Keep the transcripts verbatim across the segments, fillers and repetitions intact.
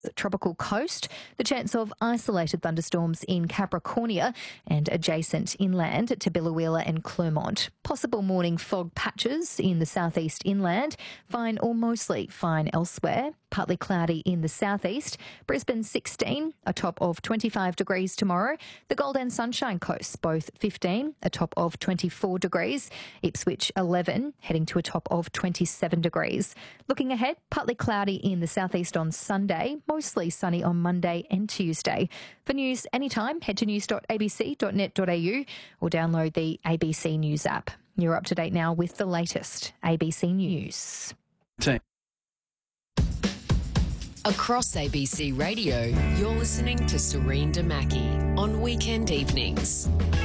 tropical coast. The chance of isolated thunderstorms in Capricornia and adjacent inland to Biloela and Clermont. Possible morning fog patches in the southeast inland. Fine or mostly fine elsewhere. Partly cloudy in the southeast. Brisbane sixteen, a top of twenty-five degrees tomorrow. The Gold and Sunshine Coast, both fifteen, a top of twenty-four degrees. Ipswich eleven, heading to a top of twenty-seven degrees. Looking ahead, partly cloudy in the southeast on Sunday, mostly sunny on Monday and Tuesday. For news anytime, head to news dot a b c dot net dot a u or download the A B C News app. You're up to date now with the latest A B C News. Across A B C Radio, you're listening to Serene Damaki on weekend evenings.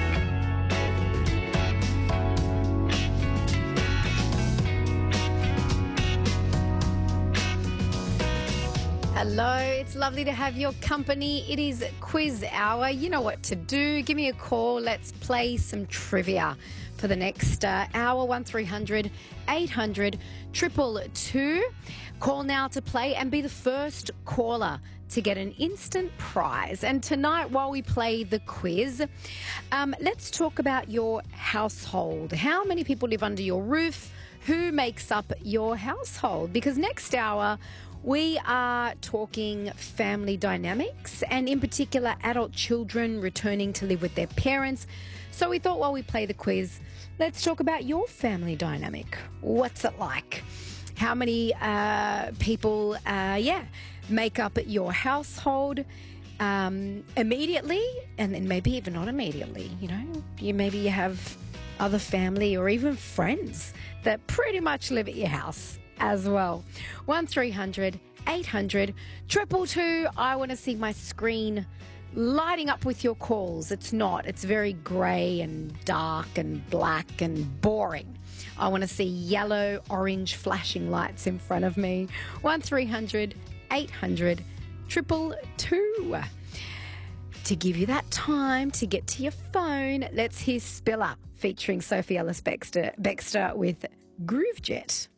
Hello, it's lovely to have your company. It is quiz hour. You know what to do. Give me a call. Let's play some trivia for the next uh, hour. one three hundred eight hundred two two two. Call now to play and be the first caller to get an instant prize. And tonight, while we play the quiz, um, let's talk about your household. How many people live under your roof? Who makes up your household? Because next hour, we are talking family dynamics and in particular adult children returning to live with their parents. So we thought while we play the quiz, let's talk about your family dynamic. What's it like? How many uh, people, uh, yeah, make up your household um, immediately and then maybe even not immediately, you know? You maybe you have other family or even friends that pretty much live at your house as well. one three hundred eight hundred two two two. I want to see my screen lighting up with your calls. It's not. It's very grey and dark and black and boring. I want to see yellow, orange flashing lights in front of me. one three hundred eight hundred two two two. To give you that time to get to your phone, let's hear Spiller featuring Sophie Ellis Bextor, Bextor with Groovejet.